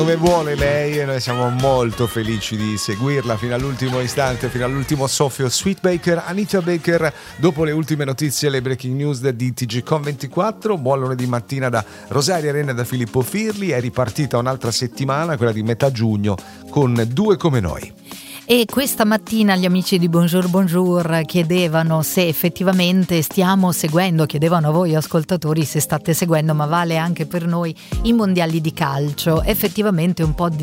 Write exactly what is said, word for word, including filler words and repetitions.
Come vuole lei, e noi siamo molto felici di seguirla fino all'ultimo istante, fino all'ultimo soffio. Sweet Baker, Anita Baker, dopo le ultime notizie, le breaking news di T G Com ventiquattro. Buon lunedì mattina da Rosaria Renna e da Filippo Firli. È ripartita un'altra settimana, quella di metà giugno, con Due come noi. E questa mattina gli amici di Bonjour Bonjour chiedevano se effettivamente stiamo seguendo, chiedevano a voi ascoltatori se state seguendo, ma vale anche per noi, i mondiali di calcio. Effettivamente un po' di